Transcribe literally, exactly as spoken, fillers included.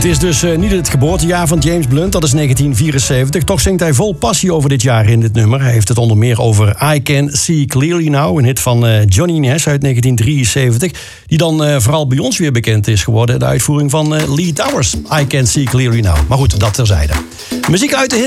is dus uh, niet het geboortejaar van James Blunt, dat is negentien vierenzeventig. Toch zingt hij vol passie over dit jaar in dit nummer. Hij heeft het onder meer over I Can See Clearly Now, een hit van uh, Johnny Nash uit negentien drieënzeventig. Die dan uh, vooral bij ons weer bekend is geworden. De uitvoering van uh, Lee Towers, I Can See Clearly Now. Maar goed, dat terzijde. Muziek uit de hit.